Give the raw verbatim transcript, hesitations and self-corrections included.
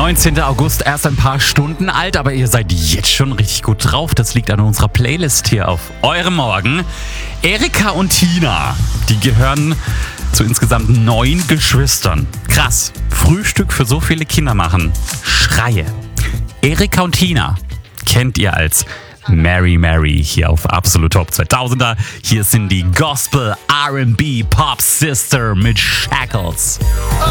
neunzehnter August, erst ein paar Stunden alt, aber ihr seid jetzt schon richtig gut drauf. Das liegt an unserer Playlist hier auf eurem Morgen. Erika und Tina, die gehören zu insgesamt neun Geschwistern. Krass, Frühstück für so viele Kinder machen. Schreie. Erika und Tina kennt ihr als Mary Mary hier auf Absolut Top zweitausender. Hier sind die Gospel R and B Pop Sister mit Shackles. Oh,